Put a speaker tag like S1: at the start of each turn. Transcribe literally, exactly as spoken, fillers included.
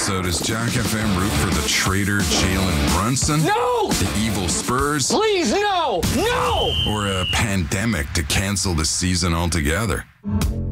S1: So does Jack F M root for the traitor Jalen Brunson?
S2: No!
S1: The evil Spurs?
S2: Please, no! No!
S1: Or a pandemic to cancel the season altogether?